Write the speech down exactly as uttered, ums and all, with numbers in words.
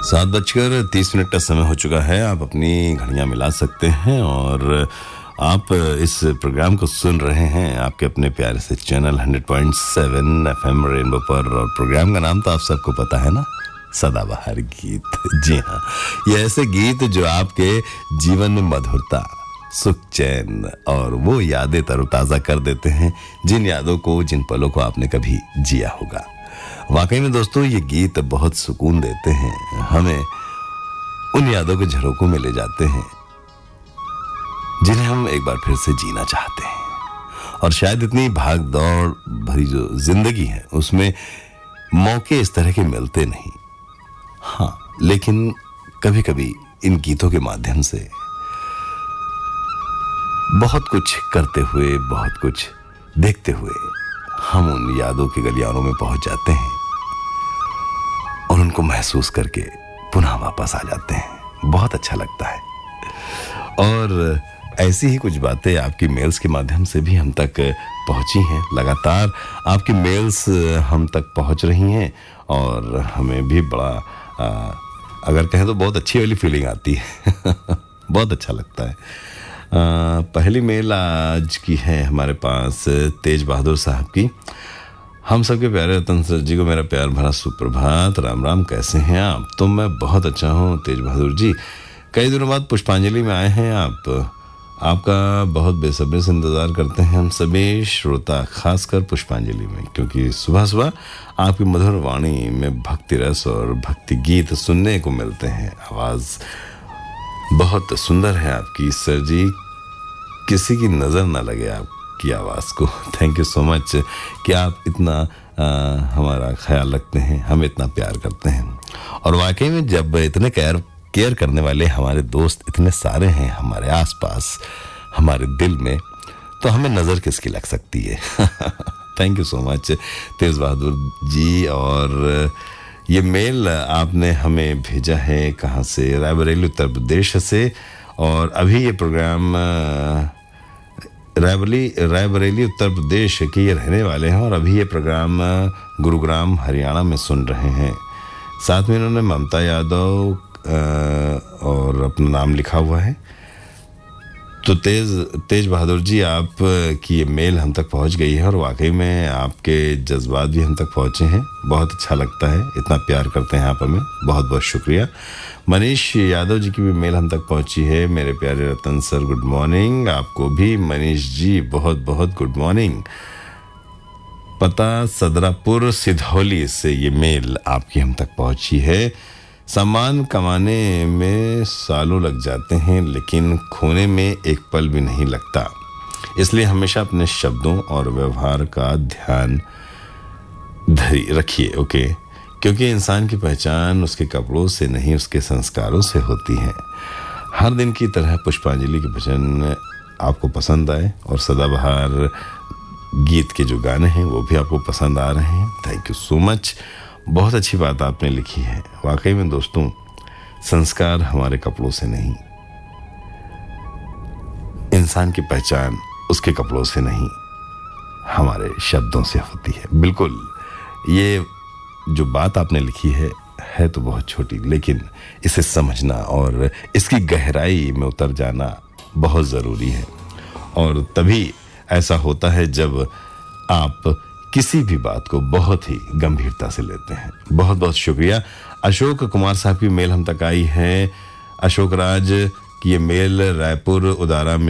सात बजकर तीस मिनट का समय हो चुका है। आप अपनी घड़ियां मिला सकते हैं और आप इस प्रोग्राम को सुन रहे हैं आपके अपने प्यारे से channel hundred point seven FM rainbow पर। और प्रोग्राम का नाम तो आप सबको पता है ना, सदाबहार गीत। जी हाँ, ये ऐसे गीत जो आपके जीवन में मधुरता, सुख, चैन और वो यादें तरोताज़ा कर देते हैं, जिन यादों को, जिन पलों को आपने कभी जिया होगा। वाकई में दोस्तों, ये गीत बहुत सुकून देते हैं, हमें उन यादों के झरोकों में ले जाते हैं जिन्हें हम एक बार फिर से जीना चाहते हैं। और शायद इतनी भाग दौड़ भरी जो जिंदगी है उसमें मौके इस तरह के मिलते नहीं। हाँ, लेकिन कभी कभी इन गीतों के माध्यम से बहुत कुछ करते हुए, बहुत कुछ देखते हुए हम उन यादों के गलियारों में पहुंच जाते हैं और उनको महसूस करके पुनः वापस आ जाते हैं। बहुत अच्छा लगता है। और ऐसी ही कुछ बातें आपकी मेल्स के माध्यम से भी हम तक पहुंची हैं। लगातार आपकी मेल्स हम तक पहुंच रही हैं और हमें भी बड़ा आ, अगर कहें तो बहुत अच्छी वाली फीलिंग आती है। बहुत अच्छा लगता है। आ, पहली मेल आज की है हमारे पास तेज बहादुर साहब की। हम सबके प्यारे रतन सर जी को मेरा प्यार भरा सुप्रभात। राम राम, कैसे हैं आप? तो मैं बहुत अच्छा हूँ तेज बहादुर जी। कई दिनों बाद पुष्पांजलि में आए हैं आप। आपका बहुत बेसब्री से इंतज़ार करते हैं हम सभी श्रोता, खासकर पुष्पांजलि में, क्योंकि सुबह सुबह आपकी मधुर वाणी में भक्ति रस और भक्ति गीत सुनने को मिलते हैं। आवाज़ बहुत सुंदर है आपकी सर जी, किसी की नज़र ना लगे आपकी आवाज़ को। थैंक यू सो मच कि आप इतना आ, हमारा ख्याल रखते हैं, हमें इतना प्यार करते हैं। और वाकई में जब इतने केयर केयर करने वाले हमारे दोस्त इतने सारे हैं हमारे आसपास, हमारे दिल में, तो हमें नज़र किसकी लग सकती है। थैंक यू सो मच तेज बहादुर जी। और ये मेल आपने हमें भेजा है कहाँ से? रायबरेली उत्तर प्रदेश से। और अभी ये प्रोग्राम रायबरेली रायबरेली उत्तर प्रदेश के ये रहने वाले हैं और अभी ये प्रोग्राम गुरुग्राम हरियाणा में सुन रहे हैं। साथ में इन्होंने ममता यादव और अपना नाम लिखा हुआ है। तो तेज तेज बहादुर जी, आप की ये मेल हम तक पहुंच गई है और वाकई में आपके जज्बात भी हम तक पहुंचे हैं। बहुत अच्छा लगता है, इतना प्यार करते हैं आप हमें, बहुत बहुत शुक्रिया। मनीष यादव जी की भी मेल हम तक पहुंची है। मेरे प्यारे रतन सर, गुड मॉर्निंग। आपको भी मनीष जी बहुत बहुत गुड मॉर्निंग। पता सदरापुर सिधौली से ये मेल आपकी हम तक पहुंची है। सामान कमाने में सालों लग जाते हैं लेकिन खोने में एक पल भी नहीं लगता, इसलिए हमेशा अपने शब्दों और व्यवहार का ध्यान रखिए। ओके, क्योंकि इंसान की पहचान उसके कपड़ों से नहीं, उसके संस्कारों से होती है। हर दिन की तरह पुष्पांजलि के भजन आपको पसंद आए और सदाबहार गीत के जो गाने हैं वो भी आपको पसंद आ रहे हैं। Thank you so much. बहुत अच्छी बात आपने लिखी है। वाकई में दोस्तों, संस्कार हमारे कपड़ों से नहीं, इंसान की पहचान उसके कपड़ों से नहीं, हमारे शब्दों से होती है। बिल्कुल, ये जो बात आपने लिखी है है तो बहुत छोटी, लेकिन इसे समझना और इसकी गहराई में उतर जाना बहुत ज़रूरी है। और तभी ऐसा होता है जब आप किसी भी बात को बहुत ही गंभीरता से लेते हैं। बहुत बहुत शुक्रिया। अशोक कुमार साहब की मेल हम तक आई है। अशोक राज की ये मेल रायपुर उदारा में